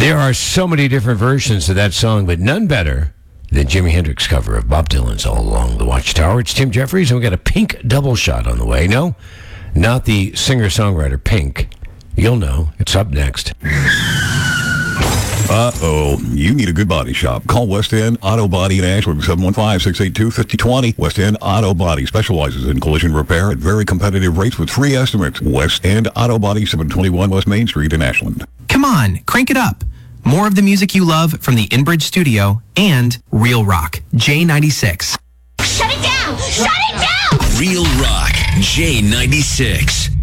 There are so many different versions of that song, but none better than Jimi Hendrix cover of Bob Dylan's All Along the Watchtower. It's Tim Jeffries, and we got a Pink double shot on the way. No, not the singer-songwriter Pink. You'll know. It's up next. Uh-oh, you need a good body shop. Call West End Auto Body in Ashland, 715-682-5020. West End Auto Body specializes in collision repair at very competitive rates with free estimates. West End Auto Body, 721 West Main Street in Ashland. Come on, crank it up. More of the music you love from the InBridge Studio and Real Rock, J96. Shut it down! Shut it down! Real Rock, J96.